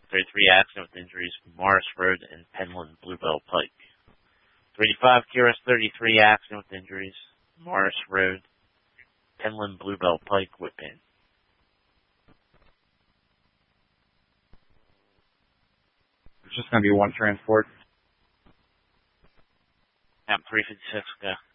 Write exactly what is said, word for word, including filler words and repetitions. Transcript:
thirty-three accident with injuries, Morris Road and Penland Bluebell Pike. three eighty-five Q R S thirty-three accident with injuries, Morris Road, Penland Bluebell Pike, Whitman. It's just going to be one transport. Map three fifty-six, go.